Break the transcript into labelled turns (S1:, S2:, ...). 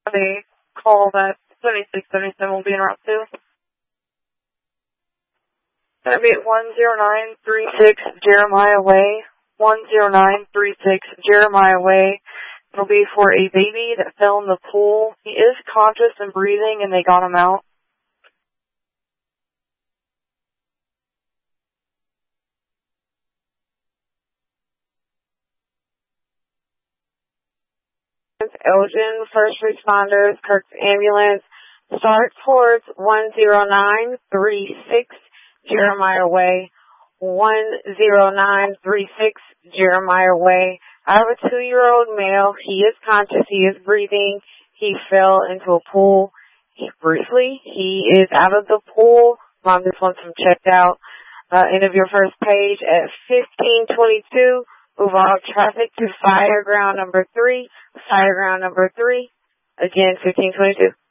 S1: A call that 2677 will be en route to. That'll be at 10936 Jeremiah Way. 10936 Jeremiah Way. It'll be for a baby that fell in the pool. He is conscious and breathing, and they got him out. Elgin, first responders, Kirk's ambulance. Start towards 10936 Jeremiah Way. 10936 Jeremiah Way. I have a 2-year-old male. He is conscious. He is breathing. He fell into a pool. He is out of the pool. Mom just wants him checked out. End of your first page at 1522. Move all traffic to fire ground number 3. Fire ground number 3. Again, 1522.